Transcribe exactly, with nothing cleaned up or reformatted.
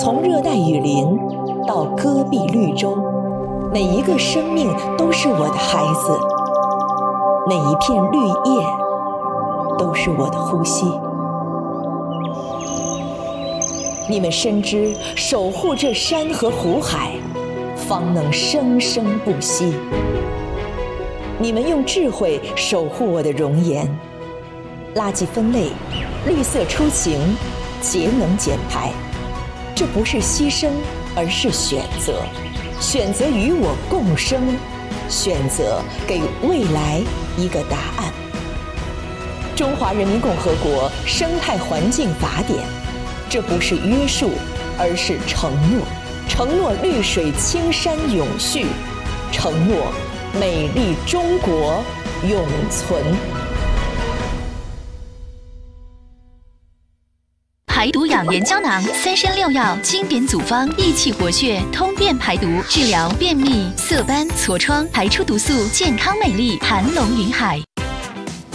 从热带雨林到戈壁绿洲，每一个生命都是我的孩子，每一片绿叶都是我的呼吸。你们深知守护这山和湖海，方能生生不息。你们用智慧守护我的容颜，垃圾分类，绿色出行，节能减排。这不是牺牲，而是选择，选择与我共生，选择给未来一个答案。中华人民共和国生态环境法典，这不是约束，而是承诺，承诺绿水青山永续，承诺美丽中国永存。 排毒养颜胶囊，三参六药经典组方，益气活血，通便排毒，治疗便秘、色斑、痤疮，排出毒素，健康美丽，盘龙云海。